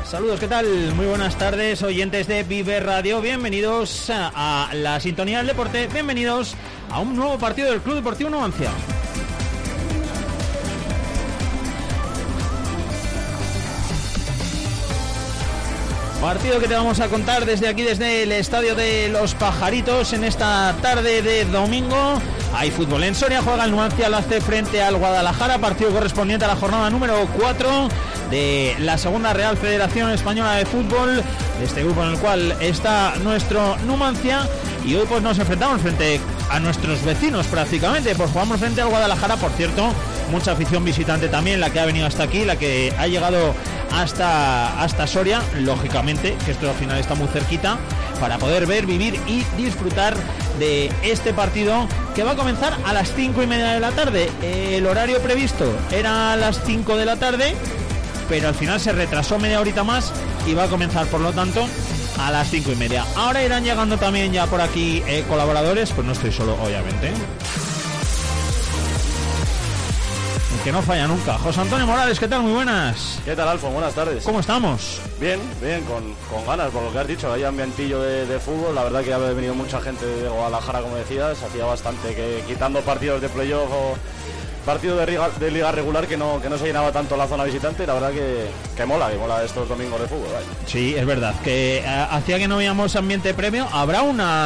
Saludos, ¿qué tal? Muy buenas tardes, oyentes de Vive Radio. Bienvenidos a la sintonía del deporte. Bienvenidos a un nuevo partido del Club Deportivo Numancia. Partido que te vamos a contar desde aquí, desde el Estadio de los Pajaritos, en esta tarde de domingo. Hay fútbol en Soria, juega el Numancia Lace frente al Guadalajara, partido correspondiente a la jornada número 4 de la Segunda Real Federación Española de Fútbol, de este grupo en el cual está nuestro Numancia. Y hoy pues nos enfrentamos frente a nuestros vecinos prácticamente, pues jugamos frente al Guadalajara, por cierto, mucha afición visitante también, la que ha venido hasta aquí, la que ha llegado hasta Soria, lógicamente, que esto al final está muy cerquita, para poder ver, vivir y disfrutar de este partido que va a comenzar a las 5:30 de la tarde. El horario previsto era a las 5 de la tarde, pero al final se retrasó media horita más y va a comenzar, por lo tanto, a las 5:30. Ahora irán llegando también ya por aquí colaboradores, pues no estoy solo, obviamente. Que no falla nunca. José Antonio Morales, ¿qué tal? Muy buenas. ¿Qué tal, Alfon? Buenas tardes. ¿Cómo estamos? Bien, con ganas, por lo que has dicho. Hay ambientillo de fútbol. La verdad que ha venido mucha gente de Guadalajara, como decías. Hacía bastante que, quitando partidos de playoff o partidos de liga regular, que no se llenaba tanto la zona visitante. La verdad que mola estos domingos de fútbol. ¿Vale? Sí, es verdad. Que hacía que no veíamos ambiente previo. Habrá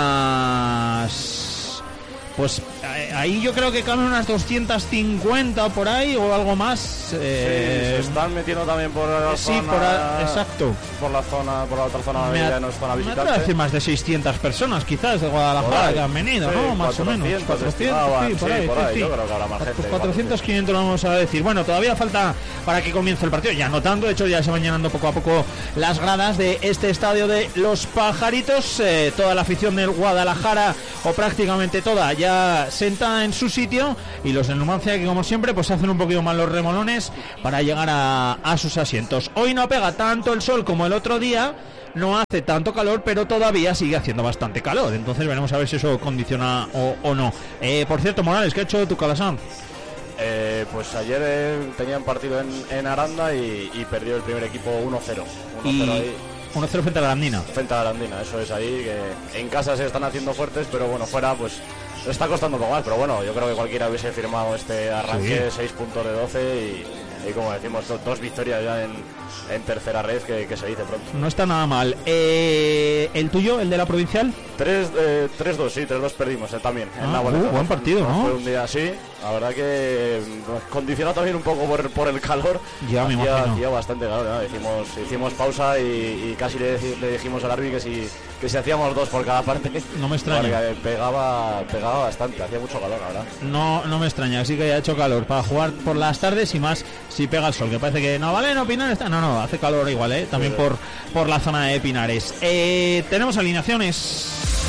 unas... Pues ahí yo creo que caben unas 250 por ahí o algo más. Sí, se están metiendo también por la zona. Exacto. Por la otra zona ya no es zona visitante. Me atrevo a decir más de 600 personas quizás de Guadalajara que han venido, sí, ¿no? Más 400, o menos. 400, sí, por ahí. Sí. Yo creo que habrá más gente. 400, 500 lo vamos a decir. Bueno, todavía falta para que comience el partido. Ya no tanto, de hecho ya se van llenando poco a poco las gradas de este estadio de los Pajaritos. Toda la afición del Guadalajara, o prácticamente toda, ya sentada en su sitio, y los del Numancia, que como siempre pues hacen un poquito más los remolones para llegar a sus asientos. Hoy no pega tanto el sol como el otro día, no hace tanto calor, pero todavía sigue haciendo bastante calor, entonces veremos a ver si eso condiciona o no. Por cierto, Morales, ¿qué ha hecho tu Calasanz? Pues ayer tenían partido en Aranda y perdió el primer equipo 1-0. 1-0 ahí. 1-0 frente a la Arandina. Frente a la Arandina, eso es ahí, que en casa se están haciendo fuertes, pero bueno, fuera pues está costando un poco más, pero bueno, yo creo que cualquiera hubiese firmado este arranque, sí. 6 puntos de 12 y como decimos, dos victorias ya en tercera red, que se dice pronto. No está nada mal. ¿El tuyo, el de la provincial? 3-2, sí, 3-2 perdimos también. Buen partido, ¿no? Fue un día así, la verdad que condicionado también un poco por el calor. Ya me imagino. Hacía bastante calor, ¿no? Hicimos pausa y casi le dijimos al árbitro que si hacíamos 2 por cada parte. No me extraña. Porque pegaba bastante, hacía mucho calor, la verdad. No me extraña, sí que haya hecho calor para jugar por las tardes y más si pega el sol, que parece que no vale, no Pinares, no, hace calor igual, también sí. por la zona de Pinares. Tenemos alineaciones.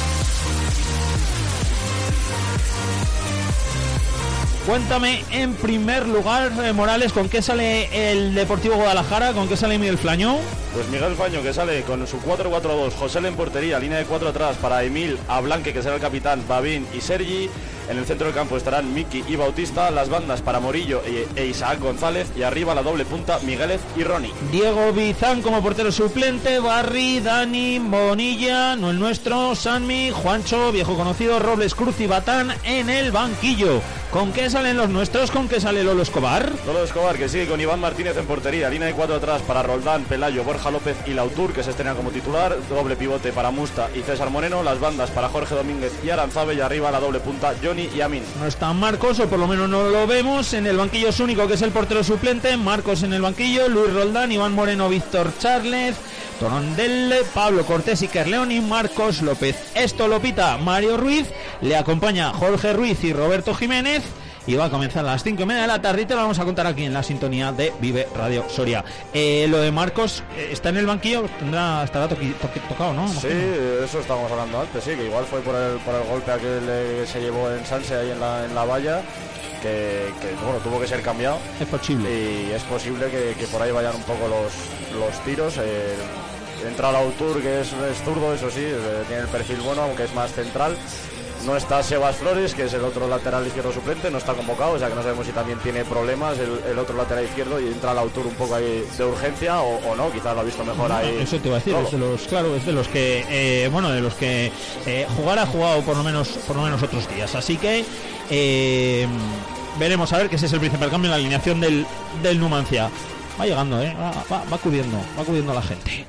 Cuéntame en primer lugar, Morales, ¿con qué sale el Deportivo Guadalajara? ¿Con qué sale Miguel Flañó? Pues Miguel Flañó, que sale con su 4-4-2, José en portería, línea de 4 atrás para Emil, Ablanque, que será el capitán, Babín y Sergi. En el centro del campo estarán Miki y Bautista, las bandas para Morillo e Isaac González, y arriba la doble punta Migueles y Ronnie. Diego Bizán como portero suplente, Barry, Dani, Bonilla, no el nuestro, Sanmi, Juancho, viejo conocido, Robles, Cruz y Batán en el banquillo. ¿Con qué salen los nuestros? ¿Con qué sale Lolo Escobar? Lolo Escobar, que sigue con Iván Martínez en portería, línea de 4 atrás para Roldán, Pelayo, Borja López y Lautur, que se estrenan como titular, doble pivote para Musta y César Moreno, las bandas para Jorge Domínguez y Aranzabe, y arriba la doble punta Johnny y Amin. No está Marcos, o por lo menos no lo vemos. En el banquillo es único, que es el portero suplente. Marcos en el banquillo, Luis Roldán, Iván Moreno, Víctor Charles, Torondel, Pablo Cortés, Iker León y Marcos López. Esto lo pita Mario Ruiz, le acompaña Jorge Ruiz y Roberto Jiménez. Y va a comenzar a las 5:30 de la tarde y te lo vamos a contar aquí en la sintonía de Vive Radio Soria. Lo de Marcos, está en el banquillo, estará tocado, ¿no? Sí, eso estábamos hablando antes, sí, que igual fue por el golpe aquel que se llevó en Sanse ahí en la valla, que bueno, tuvo que ser cambiado. Es posible. Y es posible que por ahí vayan un poco los tiros. Entra Lautur, que es zurdo, eso sí, tiene el perfil bueno, aunque es más central. No está Sebas Flores, que es el otro lateral izquierdo suplente, no está convocado, o sea que no sabemos si también tiene problemas el otro lateral izquierdo y entra el autor un poco ahí de urgencia o no, quizás lo ha visto mejor ahí. Eso te iba a decir, es de los que jugar ha jugado por lo menos otros días, así que veremos a ver, que ese es el principal cambio en la alineación del Numancia. Va llegando, va acudiendo la gente.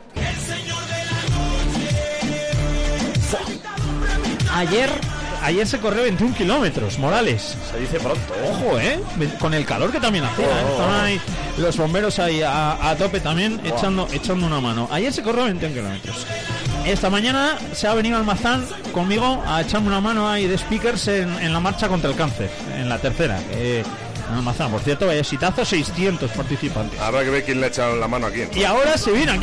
Ayer se corrió 21 kilómetros, Morales. Se dice pronto, Ojo, con el calor que también hacía. Estaban ahí los bomberos ahí a tope también, echando una mano. Ayer se corrió 21 kilómetros. Esta mañana se ha venido Almazán conmigo a echarme una mano ahí de speakers en la marcha contra el cáncer, en la tercera. Almazán, por cierto, vaya exitazo, 600 participantes. Habrá que ver quién le ha echado la mano aquí. Y ahora se viene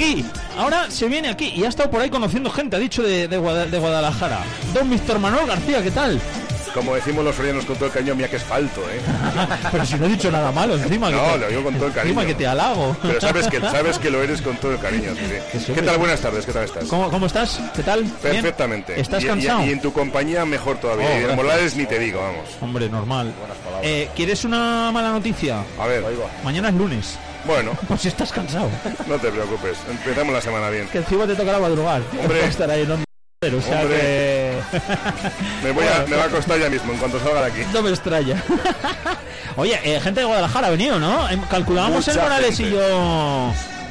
aquí. Y ha estado por ahí conociendo gente, ha dicho de Guadalajara. Don Víctor Manuel García, ¿qué tal? Como decimos los ferianos con todo el cariño, mira que asfalto, Pero si no he dicho nada malo, encima. No, lo digo con todo el cariño. Encima que te halago. Pero sabes que lo eres con todo el cariño. Sí. ¿Qué tal? Buenas tardes, ¿qué tal estás? ¿Cómo estás? ¿Qué tal? Perfectamente. ¿Bien? ¿Estás cansado? Y en tu compañía mejor todavía. Y en Morales ni te digo, vamos. Hombre, normal. ¿Quieres una mala noticia? A ver. Mañana es lunes. Bueno. Pues si estás cansado. No te preocupes, empezamos la semana bien. Que encima te tocará madrugar. Hombre. Estar ahí, no o sea que... me va a costar ya mismo en cuanto salga de aquí. No me extraña. Oye, gente de Guadalajara ha venido, ¿no? Calculábamos el Morales y yo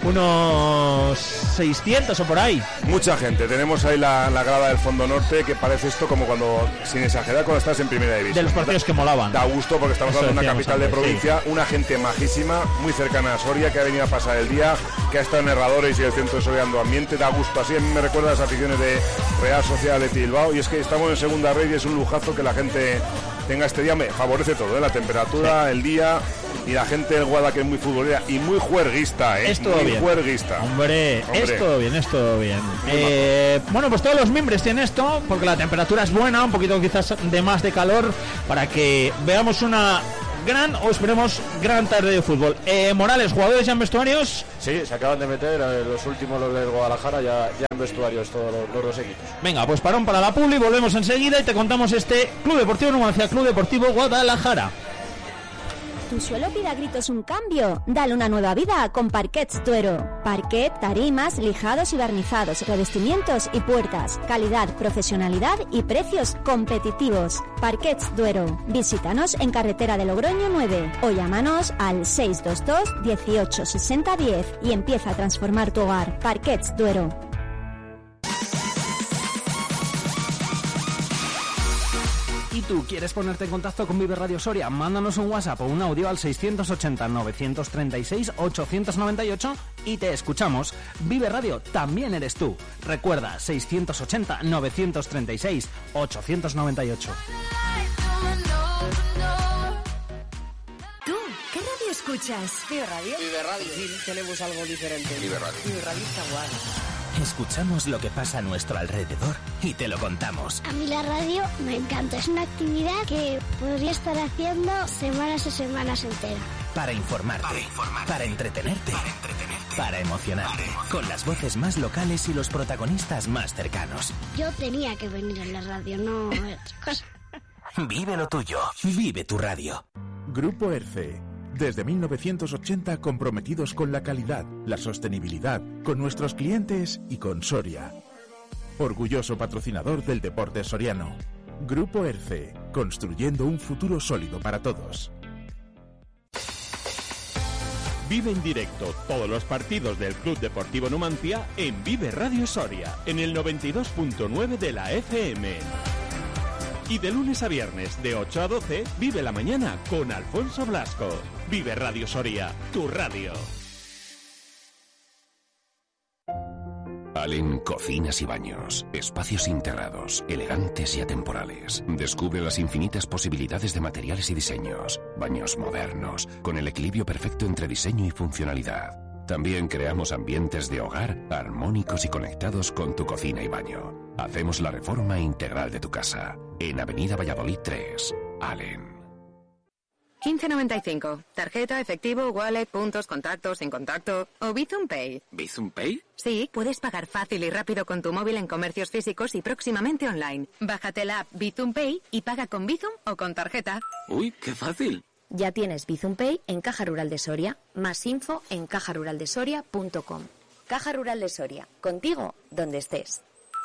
unos 600 o por ahí. Mucha gente. Tenemos ahí la grada del Fondo Norte, que parece esto como cuando, sin exagerar, cuando estás en primera división. De los partidos que molaban. Da gusto porque estamos hablando de una capital de provincia, sí. Una gente majísima, muy cercana a Soria, que ha venido a pasar el día, que ha estado en Herradores y el centro de Soria dando ambiente. Da gusto. Así a mí me recuerda a las aficiones de Real Sociedad de Bilbao. Y es que estamos en segunda red y es un lujazo que la gente tenga este día. Me favorece todo, la temperatura, sí. El día y la gente del Guada, que es muy futbolera y muy juerguista, Es todo muy bien. Juerguista. Hombre, es todo bien. Bueno, pues todos los miembros tienen esto, porque la temperatura es buena, un poquito quizás de más de calor, para que veamos una gran, o esperemos, gran tarde de fútbol. Morales, ¿jugadores ya en vestuarios? Sí, se acaban de meter los últimos, los del Guadalajara, ya en vestuarios todos los dos equipos. Venga, pues parón para la publi, volvemos enseguida y te contamos este Club Deportivo Numancia, Club Deportivo Guadalajara. ¿Tu suelo pide a gritos un cambio? Dale una nueva vida con Parquets Duero. Parquet, tarimas, lijados y barnizados, revestimientos y puertas. Calidad, profesionalidad y precios competitivos. Parquets Duero. Visítanos en carretera de Logroño 9 o llámanos al 622 18 60 10 y empieza a transformar tu hogar. Parquets Duero. ¿Y tú quieres ponerte en contacto con Vive Radio Soria? Mándanos un WhatsApp o un audio al 680-936-898 y te escuchamos. Vive Radio también eres tú. Recuerda, 680-936-898. ¿Tú qué radio escuchas? Vive Radio. Vive Radio. Sí, tenemos algo diferente. Vive Radio. Vive Radio está guay. Escuchamos lo que pasa a nuestro alrededor y te lo contamos. A mí la radio me encanta. Es una actividad que podría estar haciendo semanas y semanas enteras. Para informarte, para entretenerte, para emocionarte, con las voces más locales y los protagonistas más cercanos. Yo tenía que venir a la radio, no otra cosa. Vive lo tuyo, vive tu radio. Grupo ERCE. Desde 1980 comprometidos con la calidad, la sostenibilidad, con nuestros clientes y con Soria. Orgulloso patrocinador del deporte soriano. Grupo ERCE, construyendo un futuro sólido para todos. Vive en directo todos los partidos del Club Deportivo Numancia en Vive Radio Soria, en el 92.9 de la FM. Y de lunes a viernes, de 8 a 12, vive la mañana con Alfonso Blasco. Vive Radio Soria, tu radio. Allen Cocinas y Baños. Espacios integrados, elegantes y atemporales. Descubre las infinitas posibilidades de materiales y diseños. Baños modernos, con el equilibrio perfecto entre diseño y funcionalidad. También creamos ambientes de hogar armónicos y conectados con tu cocina y baño. Hacemos la reforma integral de tu casa. En Avenida Valladolid 3, Allen. 15,95. Tarjeta, efectivo, wallet, puntos, contactos, sin contacto o Bizum Pay. ¿Bizum Pay? Sí, puedes pagar fácil y rápido con tu móvil en comercios físicos y próximamente online. Bájate la app Bizum Pay y paga con Bizum o con tarjeta. Uy, qué fácil. Ya tienes Bizum Pay en Caja Rural de Soria. Más info en cajaruraldesoria.com. Caja Rural de Soria. Contigo, donde estés.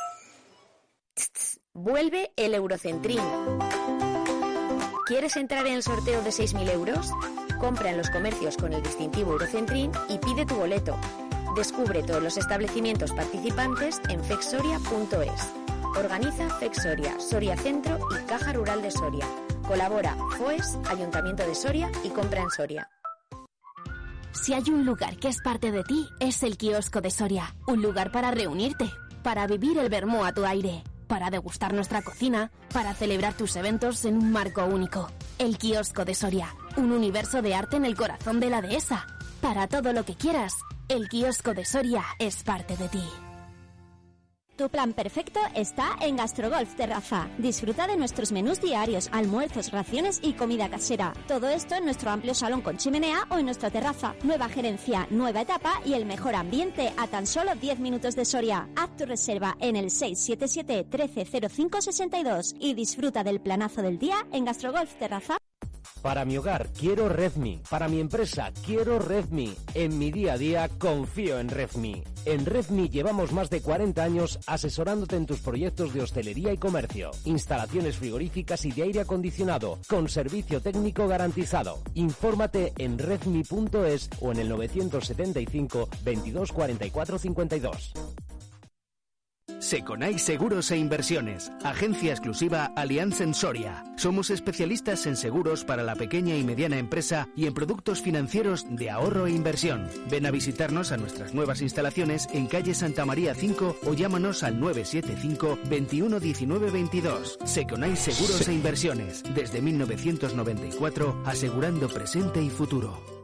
Vuelve el Eurocentrín. ¿Quieres entrar en el sorteo de 6.000 euros? Compra en los comercios con el distintivo Eurocentrín y pide tu boleto. Descubre todos los establecimientos participantes en fexsoria.es. Organiza Fexsoria, Soria Centro y Caja Rural de Soria. Colabora FOES, Ayuntamiento de Soria y Compra en Soria. Si hay un lugar que es parte de ti, es el Kiosco de Soria. Un lugar para reunirte, para vivir el vermú a tu aire, para degustar nuestra cocina, para celebrar tus eventos en un marco único. El Kiosco de Soria, un universo de arte en el corazón de la dehesa. Para todo lo que quieras, el Kiosco de Soria es parte de ti. Tu plan perfecto está en Gastrogolf Terraza. Disfruta de nuestros menús diarios, almuerzos, raciones y comida casera. Todo esto en nuestro amplio salón con chimenea o en nuestra terraza. Nueva gerencia, nueva etapa y el mejor ambiente a tan solo 10 minutos de Soria. Haz tu reserva en el 677 130562 y disfruta del planazo del día en Gastrogolf Terraza. Para mi hogar quiero Redmi, para mi empresa quiero Redmi, en mi día a día confío en Redmi. En Redmi llevamos más de 40 años asesorándote en tus proyectos de hostelería y comercio, instalaciones frigoríficas y de aire acondicionado, con servicio técnico garantizado. Infórmate en redmi.es o en el 975 22 44 52. Seconai Seguros e Inversiones, agencia exclusiva Allianz en Soria. Somos especialistas en seguros para la pequeña y mediana empresa y en productos financieros de ahorro e inversión. Ven a visitarnos a nuestras nuevas instalaciones en calle Santa María 5 o llámanos al 975 21 19 22. Seconai Seguros e Inversiones, desde 1994, asegurando presente y futuro.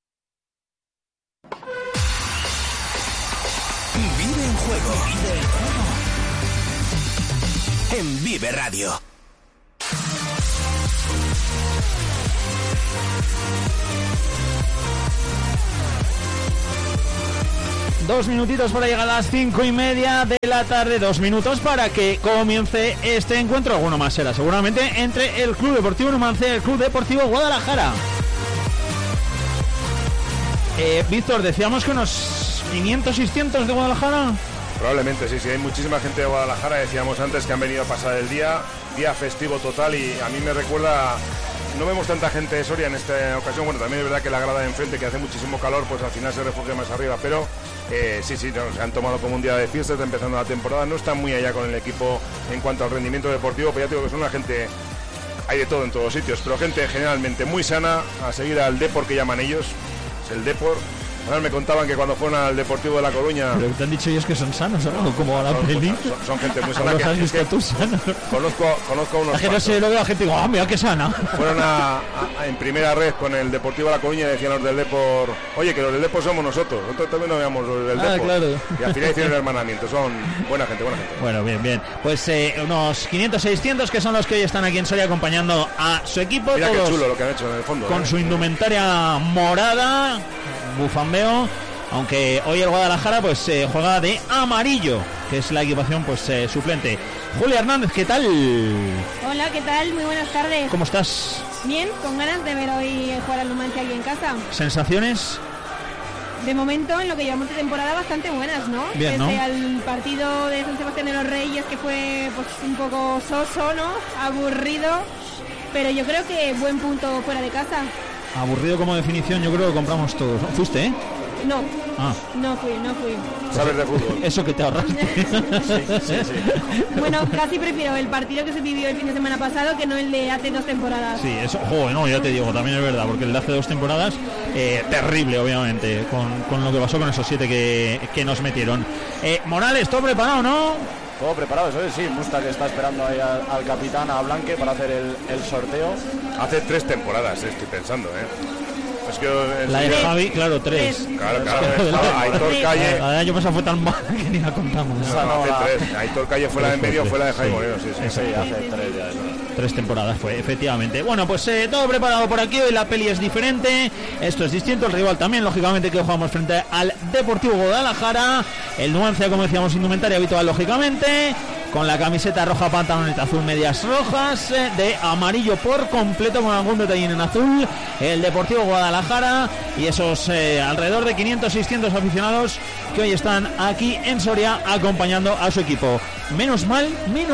Vive en juego. En Vive Radio. Dos minutitos para llegar a las 5:30 de la tarde, 2 minutos para que comience este encuentro. Alguno más será seguramente entre el Club Deportivo Numancia y el Club Deportivo Guadalajara. Víctor, decíamos que unos 500-600 de Guadalajara. Probablemente sí, hay muchísima gente de Guadalajara, decíamos antes que han venido a pasar el día festivo total, y a mí me recuerda, no vemos tanta gente de Soria en esta ocasión. Bueno, también es verdad que la grada de enfrente, que hace muchísimo calor, pues al final se refugia más arriba, pero sí, se han tomado como un día de fiesta, está empezando la temporada, no están muy allá con el equipo en cuanto al rendimiento deportivo, pero ya te digo que son una gente, hay de todo en todos sitios, pero gente generalmente muy sana, a seguir al Depor que llaman ellos, es el Depor. Ahora me contaban que cuando fueron al Deportivo de La Coruña... Pero te han dicho ellos que son sanos, ¿no? Como a la peli. Son gente muy sana. Los has visto tú sanos. Conozco a unos... Es que no sé, lo veo a la gente y digo, ¡ah, mira qué sana! Fueron en primera red con el Deportivo de La Coruña y decían los del Depor, oye, que los del Depor somos nosotros también nos veamos los del Depor. Claro. Y al final hicieron el hermanamiento, son buena gente. Bueno, bien. Pues unos 500-600 que son los que hoy están aquí en Soria acompañando a su equipo. Mira todos qué chulo lo que han hecho en el fondo. Con su indumentaria morada, bufambeo. Aunque hoy el Guadalajara pues juega de amarillo, que es la equipación pues suplente. Julia Hernández, ¿qué tal? Hola, ¿qué tal? Muy buenas tardes. ¿Cómo estás? Bien, con ganas de ver hoy jugar al Numancia aquí en casa. ¿Sensaciones? De momento, en lo que llevamos de temporada, bastante buenas, ¿no? Bien, ¿no? Desde al partido de San Sebastián de los Reyes, que fue pues un poco soso, ¿no? Aburrido, pero yo creo que buen punto fuera de casa. Aburrido como definición, yo creo que compramos todos, ¿no? ¿Fuiste, No. Ah. No fui. ¿Sabes de fútbol? Eso que te ahorraste. Sí. Bueno, casi prefiero el partido que se vivió el fin de semana pasado que no el de hace 2 temporadas. Sí, eso, no, ya te digo, también es verdad, porque el de hace 2 temporadas, terrible, obviamente, con lo que pasó con esos 7 que nos metieron. Morales, todo preparado, ¿no? Todo preparado, eso es, sí. Musta que está esperando ahí al capitán, a Blanque, para hacer el sorteo. Hace 3 temporadas, estoy pensando, Es que la de Javi, claro, 3. Claro, Aitor Calle. La del año pasado fue tan mal que ni la contamos. Hace 3. Aitor Calle fue la de medio, fue la de Jaime Moreno. Sí, hace 3 ya. 3 temporadas fue, efectivamente. Bueno, pues todo preparado por aquí. Hoy la peli es diferente. Esto es distinto. El rival también, lógicamente, que jugamos frente al Deportivo Guadalajara. El Numancia, como decíamos, indumentaria habitual, lógicamente. Con la camiseta roja, pantaloneta azul, medias rojas, de amarillo por completo, con algún detallín en azul. El Deportivo Guadalajara y esos alrededor de 500-600 aficionados que hoy están aquí en Soria acompañando a su equipo. Menos mal,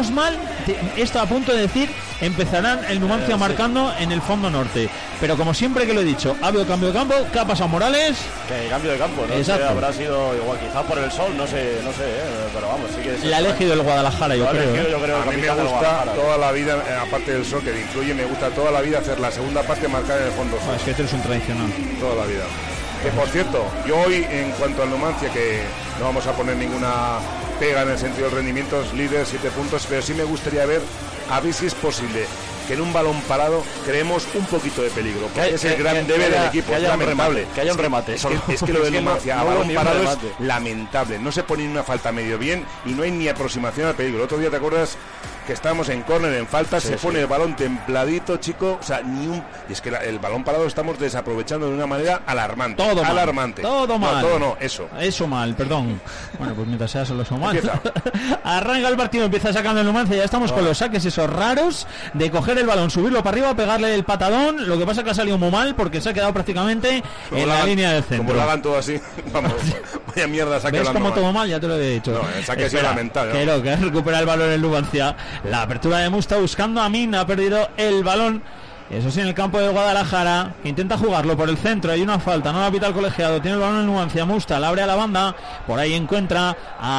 está a punto de decir, empezarán el Numancia marcando en el fondo norte. Pero como siempre que lo he dicho, ha habido cambio de campo. ¿Qué ha pasado, Morales? Que cambio de campo, ¿no? Exacto. Que habrá sido igual, quizá por el sol, no sé, pero vamos, sí que... Le ha elegido el Guadalajara, yo creo. A mí me gusta toda la vida, aparte del sol que influye, me gusta toda la vida hacer la segunda parte marcar en el fondo sur. Es que tú eres un tradicional. Toda la vida. Que por cierto, yo hoy, en cuanto al Numancia, que no vamos a poner ninguna pega en el sentido del rendimiento, es líder, 7 puntos, pero sí me gustaría ver, a ver si es posible que en un balón parado creemos un poquito de peligro, porque es el gran debe del equipo, es lamentable. Que haya un remate. Es que lo del Numancia a balón parado es lamentable, no se pone ni una falta medio bien y no hay ni aproximación al peligro. El otro día, ¿te acuerdas que estábamos en córner, en falta, se pone el balón templadito, chico, o sea, ni un... Y es que el balón parado estamos desaprovechando de una manera alarmante. Todo mal. Alarmante. Todo mal. No, todo no, eso. Eso mal, perdón. Bueno, pues mientras sea solo eso mal. Arranca el partido, empieza sacando el Numancia, ya estamos con los saques esos raros de coger el balón, subirlo para arriba, pegarle el patadón. Lo que pasa es que ha salido muy mal porque se ha quedado prácticamente en la línea del centro. Como lo hagan todo así, vamos, vaya mierda saque. ¿Ves cómo todo mal? Ya te lo he dicho. No, el saque es lamentable. Pero que recupera el balón el Numancia. La apertura de Musta buscando a Min, ha perdido el balón. Eso sí, en el campo de Guadalajara, que intenta jugarlo por el centro, hay una falta, no la pita el colegiado, tiene el balón en Numancia, Musta, la abre a la banda, por ahí encuentra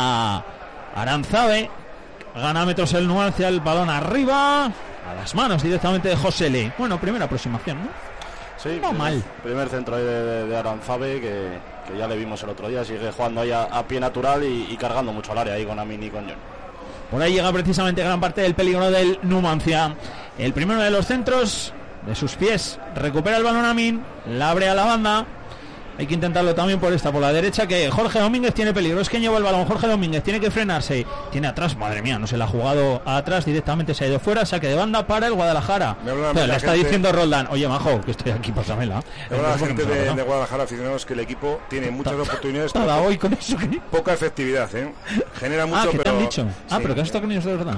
a Aranzabe, gana metros el Numancia, el balón arriba, a las manos directamente de Josele. Bueno, primera aproximación, ¿no? Sí, no mal. Primer centro ahí de Aranzabe, que ya le vimos el otro día, sigue jugando ahí a pie natural y cargando mucho al área ahí con Amin y con John. Por ahí llega precisamente gran parte del peligro del Numancia. El primero de los centros de sus pies recupera el balón Amin, la abre a la banda. Hay que intentarlo también por la derecha, que Jorge Domínguez tiene peligro. Es que lleva el balón Jorge Domínguez, tiene que frenarse. Tiene atrás, madre mía, no se la ha jugado atrás, directamente se ha ido fuera. Saque de banda para el Guadalajara. Pero le está diciendo Roldán, oye, majo, que estoy aquí, pásamela. La gente de Guadalajara, aficionados, que el equipo tiene muchas oportunidades, hoy con eso, poca efectividad, genera mucho, ¿qué pero... te han dicho? Sí. Pero que has estado con ellos de verdad.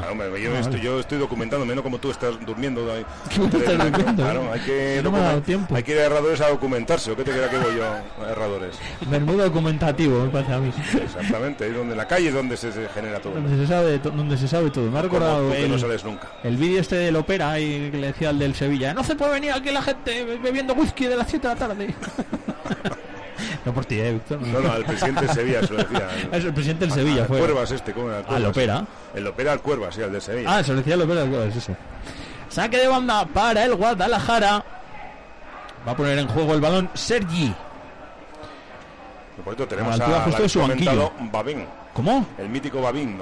Yo estoy documentándome, no como tú estás durmiendo ahí. Claro, hay que no me ha dado tiempo. Hay que ir a Herradores a documentarse, ¿o qué te queda que voy yo a Herradores? Menudo documentativo, me parece a mí. Exactamente, ahí donde en la calle es donde se genera todo. Donde se sabe todo. Me ha recordado no sales nunca. El vídeo este del Opera y que le decía al del Sevilla, no se puede venir aquí la gente bebiendo whisky de las 7 de la tarde. No por ti, Víctor. No, el presidente de Sevilla se lo decía. Es el presidente del Sevilla, fue. Cuervas ¿cómo era? Al Opera. El Opera al Cuervas, sí, al de Sevilla. Se lo decía el Opera al Cuervas, eso. Saque de banda para el Guadalajara. Va a poner en juego el balón Sergi. Por cierto, tenemos al comentado Babín. ¿Cómo? El mítico Babín.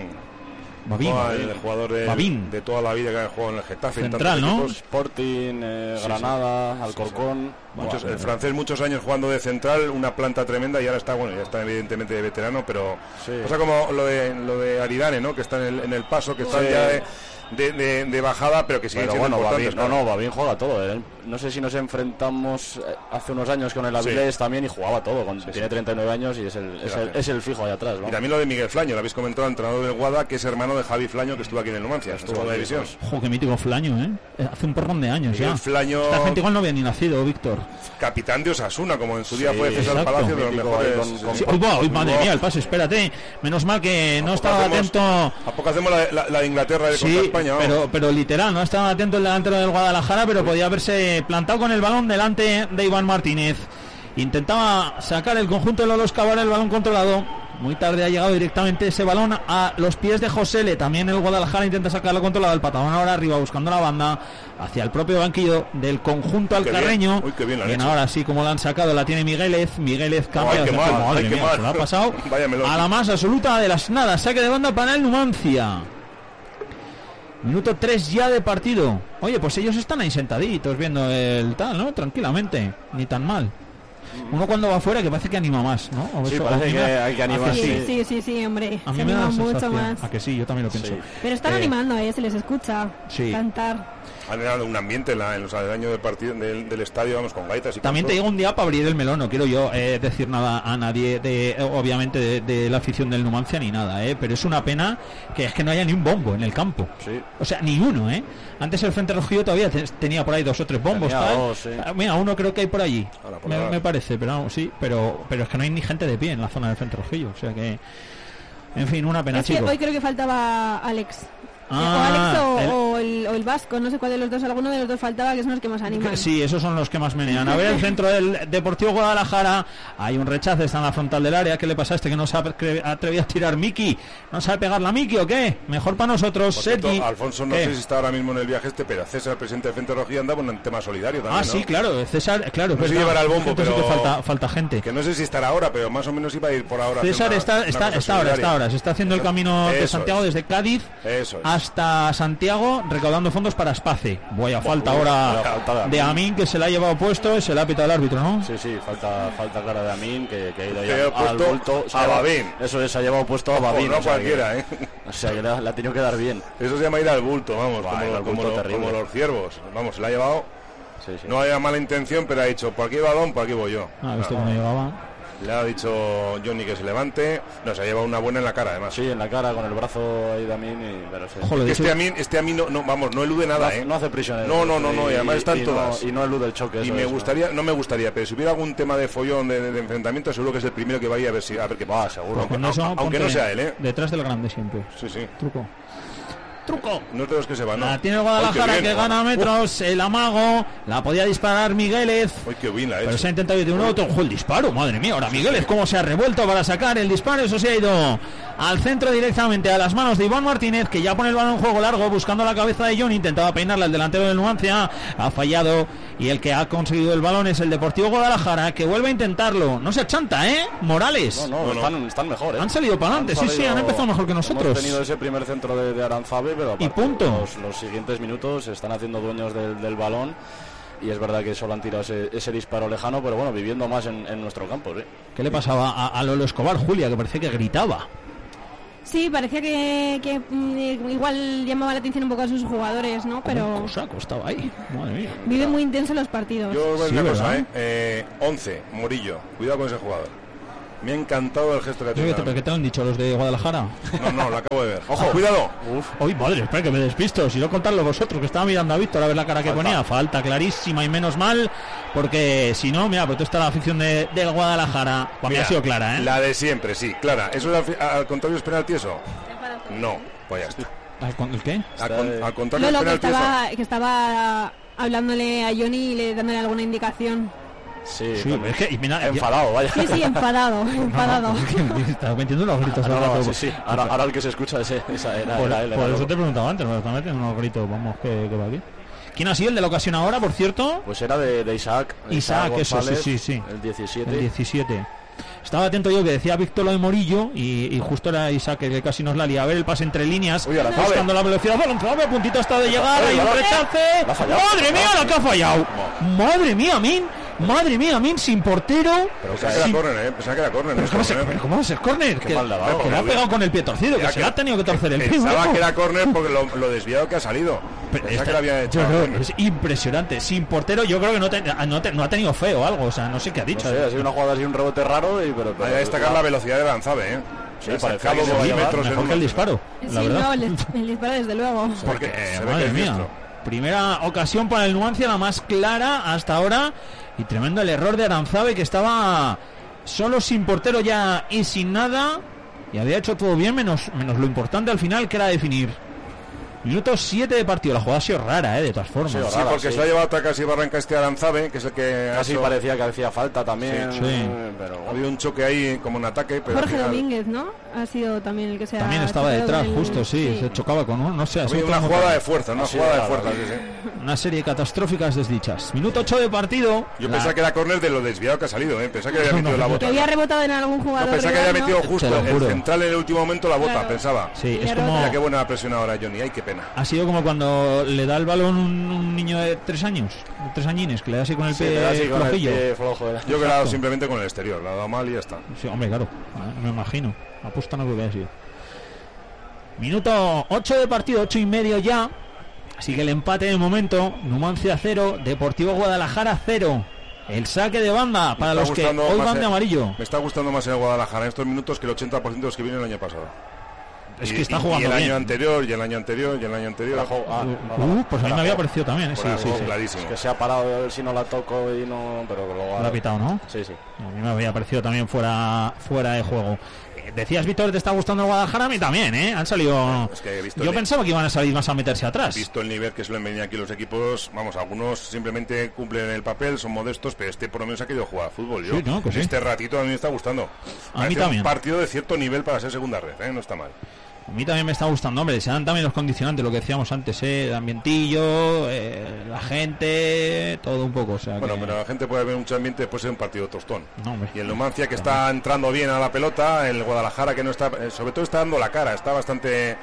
El jugador de toda la vida que ha jugado en el Getafe. Central, en ¿no? Equipos. Sporting, Granada, Alcorcón. El francés muchos años jugando de central, una planta tremenda, y ahora está evidentemente de veterano, pero cosa como lo de Aridane, ¿no? Que está en el paso, que está ya de bajada, pero que sigue siendo importante. Babín juega todo. No sé si nos enfrentamos hace unos años con el Avilés también y jugaba todo. Tiene 39 años y es el fijo ahí atrás, ¿no? Y también lo de Miguel Flaño, lo habéis comentado, entrenador del Guada, que es hermano de Javi Flaño, que estuvo aquí en el Numancia, estuvo en la división. Ojo, qué mítico Flaño, hace un porrón de años Miguel ya. Flaño, esta gente igual no había ni nacido, Víctor. Capitán de Osasuna, como en su día fue César Palacio, de los mejores. Uy, madre mía, el pase, espérate. Menos mal que no estaba atento. ¿A poco hacemos la de Inglaterra de contra España? Pero literal, no estaba atento el delantero del Guadalajara, pero podía haberse plantado con el balón delante de Iván Martínez. Intentaba sacar el conjunto de Lolos Cabal, el balón controlado. Muy tarde ha llegado directamente ese balón a los pies de Josele. También el Guadalajara intenta sacarlo controlado. El patadón ahora arriba buscando la banda hacia el propio banquillo del conjunto alcarreño. Bien, ahora sí, como la han sacado, la tiene Miguelez cambia. Madre mía, se la ha pasado a la más absoluta de las nada. Saque de banda para el Numancia. Minuto 3 ya de partido. Oye, pues ellos están ahí sentaditos viendo el tal, ¿no? Tranquilamente, ni tan mal. Uno cuando va afuera que parece que anima más, ¿no? O sí, eso, parece que hay que animar. Sí, hombre. A mí se me da anima mucho sensación. más. A que sí, yo también lo pienso. Sí. Pero están animando, se les escucha cantar. Han generado un ambiente en los aledaños del partido del estadio, vamos, con gaitas y también te digo un día para abrir el melón, no quiero yo decir nada a nadie obviamente de la afición del Numancia ni nada, pero es una pena que es que no haya ni un bombo en el campo. Sí. O sea, ni uno, Antes el Frente Rojillo todavía tenía por ahí 2 o 3 bombos, sí. Mira, uno creo que hay por allí. Ahora, me parece, pero sí, pero es que no hay ni gente de pie en la zona del Frente Rojillo, o sea que en fin, una pena, chicos. Hoy creo que faltaba Alex. O el Vasco, no sé cuál de los dos, alguno de los dos faltaba, que son los que más animan. Sí, esos son los que más menean. A ver, el centro del Deportivo Guadalajara, hay un rechazo, está en la frontal del área. ¿Qué le pasa a este que no se ha atrevido a tirar Miki? ¿No sabe pegar la Miki o qué? Mejor para nosotros, Sergi. Alfonso, no sé si está ahora mismo en el viaje pero César, el presidente del Frente Rojillo, anda por un tema solidario también, sí, claro, César, claro. No sé si llevará el bombo, pero que falta gente. Que no sé si estará ahora, pero más o menos iba a ir por ahora. César está ahora, se está haciendo el camino de Santiago desde Cádiz hasta Santiago, recaudando fondos para Space. Voy a falta ahora de Amin, que se la ha llevado puesto y se la ha pitado el árbitro, ¿no? Sí, falta clara de Amin, que ha ido ya al bulto. A Babín. Eso se ha llevado puesto a Babín. No cualquiera, O sea, que le ha tenido que dar bien. Eso se llama ir al bulto, vamos, como los ciervos. Vamos, se la ha llevado. Sí. No había mala intención, pero ha dicho, por aquí balón, por aquí voy yo. Visto que no llegaba. Le ha dicho Johnny que se levante. No, se ha llevado una buena en la cara, además. Sí, en la cara, con el brazo ahí de Amin. Pero sí. Joder, este Amin no elude nada, no hace prisionero. No, y además están todas. Y no elude el choque. Y me gustaría, pero si hubiera algún tema de follón, de enfrentamiento, seguro que es el primero que vaya a ver qué pasa, seguro. Aunque no sea él, Detrás del grande siempre. Sí. Truco. No es de los que se van, ¿no? Tiene el Guadalajara que gana metros, el amago, la podía disparar Migueles. Uy, qué bien la ha hecho. Pero se ha intentado ir de un otro. El disparo, madre mía. Ahora Migueles cómo se ha revuelto para sacar el disparo. Eso se ha ido al centro directamente a las manos de Iván Martínez, que ya pone el balón en juego largo buscando la cabeza de Johnny. Intentaba peinarla el delantero del Numancia, ha fallado, y el que ha conseguido el balón es el Deportivo Guadalajara, que vuelve a intentarlo. No se achanta, Morales. No. Están mejor, Han salido para adelante, sí, han empezado mejor que nosotros. Hemos tenido ese primer centro de Aranzabe, pero y punto. Los siguientes minutos se están haciendo dueños del balón. Y es verdad que solo han tirado ese disparo lejano, pero bueno, viviendo más en nuestro campo. ¿Qué le pasaba a Lolo Escobar, Julia, que parecía que gritaba? Sí, parecía que igual llamaba la atención un poco a sus jugadores, ¿no? Pero estaba ahí, madre mía. Vive muy intenso los partidos. Yo voy a decir una cosa, 11, Murillo, cuidado con ese jugador. Me ha encantado el gesto que ha tenido. ¿Pero qué te han dicho los de Guadalajara? No, lo acabo de ver. ¡Ojo, cuidado! ¡Uy, madre, espera que me despisto! Si no contadlo vosotros, que estaba mirando a Víctor a ver la cara que ponía. Falta clarísima y menos mal, porque si no, mira, pues tú está la afición del Guadalajara. Pues ha sido clara, La de siempre, sí, clara. ¿Eso es al contrario es penalti eso? No, pues ya está. ¿El qué? Al contrario es penalti eso. Que estaba hablándole a Johnny y dándole alguna indicación. Sí, es que enfadado, vaya. Sí, enfadado. Estaba metiendo unos gritos ahora el que se escucha esa era él. Por eso te preguntaba antes, me está metiendo unos gritos, vamos, que va aquí. ¿Quién ha sido el de la ocasión ahora, por cierto? Pues era de Isaac. Isaac, eso, sí. El 17. El 17. Estaba atento yo que decía Víctor lo de Morillo y justo era Isaac que casi nos la lía. A ver el pase entre líneas, buscando la velocidad. A puntito hasta de llegar, hay un rechace. ¡Madre mía, la que ha fallado! ¡Madre mía, Min sin portero! Pero pensaba que era córner, ¿Cómo va a ser córner? Que mal dado, le ha pegado con el pie torcido, que se le ha tenido que torcer el pie. Pensaba que era córner porque lo desviado que ha salido. Pensaba que lo había hecho. Es impresionante. Sin portero yo creo que no ha tenido fe o algo. O sea, no sé qué ha dicho. No sé, ha sido una jugada así, un rebote raro. Hay que destacar la velocidad de Aranzabe, Sí, parece mejor que el disparo. Sí, el disparo desde luego. Porque madre mía. Primera ocasión para el Numancia, la más clara hasta ahora. Y tremendo el error de Aranzabe, que estaba solo sin portero ya y sin nada. Y había hecho todo bien, menos lo importante al final, que era definir. Minuto 7 de partido. La jugada ha sido rara, de todas formas. Sí, porque se ha llevado hasta casi Barranca Aranzabe, que es el que casi parecía que hacía falta también. Sí. Pero ha habido un choque ahí como un ataque. Pero Jorge Domínguez, ¿no? Ha sido también el que se también estaba detrás, justo, sí. Se chocaba con uno, no sé. Una jugada de fuerza, sí. Una serie de catastróficas desdichas. Minuto 8 de partido. Yo pensaba que era córner de lo desviado que ha salido, Pensaba que había metido la bota. Que había rebotado en algún jugador. Pensaba que había metido justo el central en el último momento la bota, pensaba. Sí, es como... Mira qué buena presión ahora, Johnny. Hay que pena. Ha sido como cuando le da el balón un niño de 3 años, de 3 añines, que le da así con el pie flojillo. Yo que le he dado simplemente con el exterior, le ha dado mal y ya está. Sí, hombre, claro, me imagino. Apuesta no creo que haya sido. Minuto 8 de partido, 8 y medio ya. Así que el empate de momento, Numancia 0, Deportivo Guadalajara 0. El saque de banda para los que hoy van de amarillo. Me está gustando más el Guadalajara en estos minutos que el 80% de los que vienen el año pasado. Es que está jugando bien. Y el año anterior, y el año anterior, y el año anterior. Pues a mí me había parecido también. Sí. Clarísimo. Es que se ha parado a ver si no la toco y no, pero que luego la ha pitado, ¿no? Sí. A mí me había parecido también fuera de juego. Decías, Víctor, ¿te está gustando el Guadalajara? A mí también, ¿eh? Han salido... Es que yo pensaba que iban a salir más a meterse atrás. Visto el nivel que suelen venir aquí los equipos, vamos, algunos simplemente cumplen el papel, son modestos, pero este por lo menos ha querido jugar a fútbol. Yo, este ratito a mí me está gustando. A mí también. Un partido de cierto nivel para ser segunda red, ¿eh? No está mal. A mí también me está gustando, hombre, se dan también los condicionantes, lo que decíamos antes, el ambientillo, la gente, todo un poco. O sea bueno, pero la gente puede ver mucho ambiente después de un partido tostón. Y el Numancia que está entrando bien a la pelota, el Guadalajara que no está, sobre todo está dando la cara, está bastante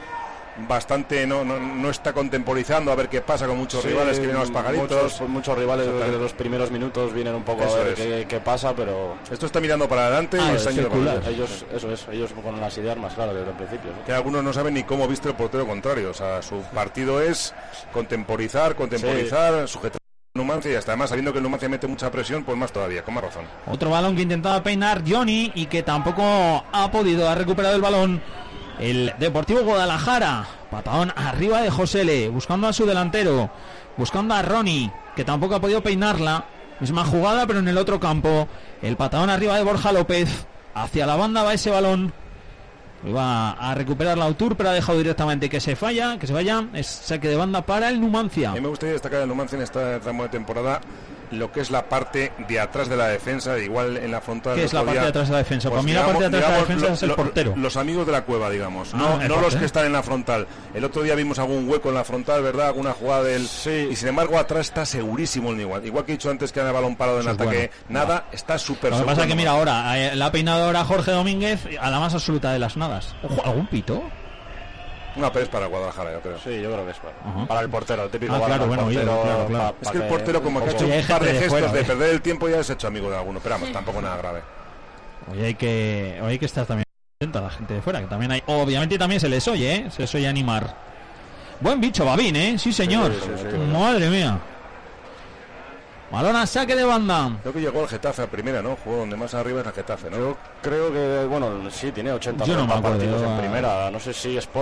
no está contemporizando a ver qué pasa con muchos rivales que vienen a los pajaritos. Muchos rivales desde los primeros minutos vienen un poco a ver qué pasa, pero esto está mirando para adelante y está ellos con las ideas más claras desde el principio. Que algunos no saben ni cómo viste el portero contrario, o sea, su partido es contemporizar, sujetar Numancia y hasta además sabiendo que el Numancia mete mucha presión, pues más todavía, con más razón. Otro balón que intentaba peinar Johnny y que tampoco ha podido, ha recuperado el balón el Deportivo Guadalajara. Patadón arriba de Josele, buscando a su delantero, buscando a Ronnie, que tampoco ha podido peinarla. Misma jugada, pero en el otro campo. El patadón arriba de Borja López. Hacia la banda va ese balón. Iba a recuperar la Autur, pero ha dejado directamente que se vaya. Es saque de banda para el Numancia. A mí me gustaría destacar el Numancia en esta tramo de temporada lo que es la parte de atrás de la defensa, igual en la frontal. ¿Qué es la parte de atrás de la defensa? Pues para mí la parte de atrás de la defensa es el portero. Los amigos de la cueva, digamos, no los que están en la frontal. El otro día vimos algún hueco en la frontal, ¿verdad? Alguna jugada del... Sí. Y sin embargo atrás está segurísimo el igual que he dicho antes que era balón parado en ataque, está súper seguro. Lo que pasa es que mira ahora, la ha peinado ahora Jorge Domínguez a la más absoluta de las nadas. Ojo, ¿algún pito? Una pero es para Guadalajara, yo creo. Sí, yo creo que es para el portero, el típico claro, portero. Claro. Es que el portero como que ha hecho un par de gestos de perder el tiempo, ya se ha hecho amigo de alguno, pero vamos, tampoco nada grave. Hoy hay que estar también atenta a la gente de fuera, que también hay, obviamente también se les oye, se les oye animar. Buen bicho, Babín, sí señor. Sí, madre mía. Balón a saque de banda. Creo que llegó el Getafe a primera, ¿no? Jugó donde más arriba es el Getafe, ¿no? Yo creo que, sí, tiene 80 partidos en primera. No sé si es